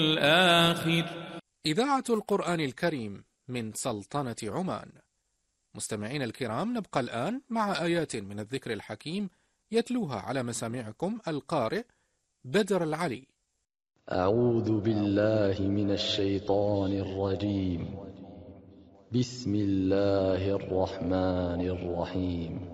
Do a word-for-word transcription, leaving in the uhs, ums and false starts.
الآخر. إذاعة القرآن الكريم من سلطنة عمان. مستمعين الكرام، نبقى الآن مع آيات من الذكر الحكيم يتلوها على مسامعكم القارئ بدر العلي. أعوذ بالله من الشيطان الرجيم. بسم الله الرحمن الرحيم.